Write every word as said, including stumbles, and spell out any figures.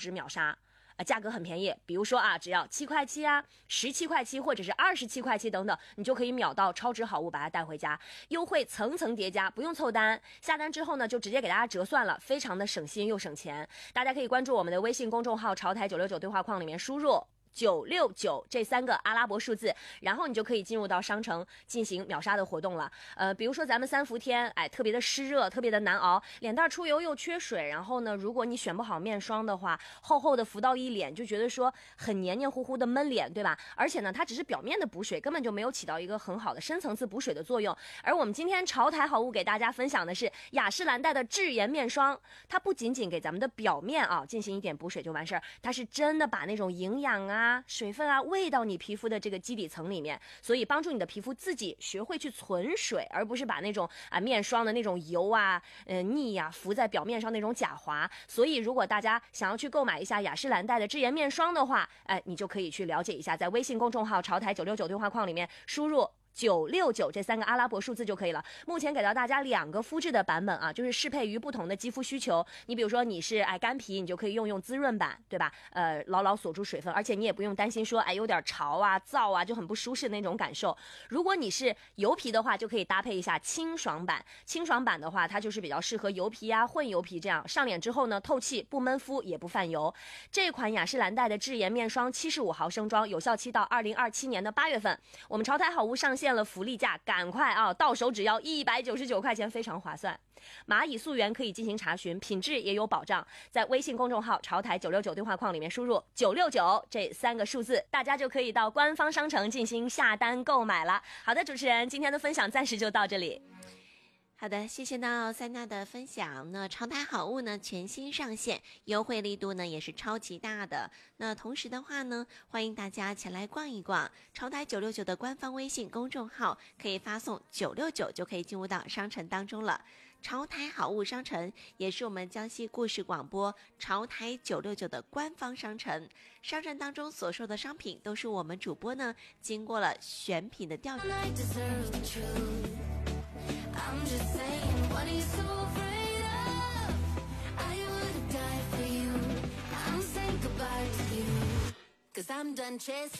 值秒杀。呃，价格很便宜，比如说啊，只要七块七啊，十七块七，或者是二十七块七等等，你就可以秒到超值好物，把它带回家。优惠层层叠加，不用凑单，下单之后呢，就直接给大家折算了，非常的省心又省钱。大家可以关注我们的微信公众号“潮台九六九”对话框里面输入九六九这三个阿拉伯数字，然后你就可以进入到商城进行秒杀的活动了。呃，比如说咱们三伏天，哎，特别的湿热，特别的难熬，脸蛋出油又缺水，然后呢，如果你选不好面霜的话，厚厚的浮到一脸，就觉得说很黏黏糊糊的闷脸，对吧？而且呢，它只是表面的补水，根本就没有起到一个很好的深层次补水的作用。而我们今天潮台好物给大家分享的是雅诗兰黛的智颜面霜，它不仅仅给咱们的表面啊进行一点补水就完事儿，它是真的把那种营养啊水分啊喂到你皮肤的这个基底层里面，所以帮助你的皮肤自己学会去存水，而不是把那种啊面霜的那种油啊呃腻呀、啊、浮在表面上那种假滑。所以如果大家想要去购买一下雅诗兰黛的智颜面霜的话，哎，你就可以去了解一下，在微信公众号潮台九六九对话框里面输入九六九这三个阿拉伯数字就可以了。目前给到大家两个肤质的版本啊，就是适配于不同的肌肤需求。你比如说你是哎干皮，你就可以用用滋润版，对吧？呃，牢牢锁住水分，而且你也不用担心说哎有点潮啊、燥啊，就很不舒适那种感受。如果你是油皮的话，就可以搭配一下清爽版。清爽版的话，它就是比较适合油皮啊、混油皮这样，上脸之后呢，透气不闷肤也不泛油。这款雅诗兰黛的智颜面霜七十五毫升装，有效期到二零二七年的八月份。我们潮台好物上线了福利价，赶快啊，到手只要一百九十九块钱，非常划算。蚂蚁溯源可以进行查询，品质也有保障。在微信公众号潮台九六九对话框里面输入九六九这三个数字，大家就可以到官方商城进行下单购买了。好的，主持人，今天的分享暂时就到这里。 好的，谢谢到塞娜的分享。那潮台好物呢全新上线，优惠力度呢也是超级大的。那同时的话呢，欢迎大家前来逛一逛潮台九六九的官方微信公众号，可以发送九六九就可以进入到商城当中了。潮台好物商城也是我们江西故事广播潮台九六九的官方商城，商城当中所售的商品都是我们主播呢经过了选品的调查。I'm just saying, what are you so afraid of? I would die for you. I'm saying goodbye to you, 'cause I'm done chasing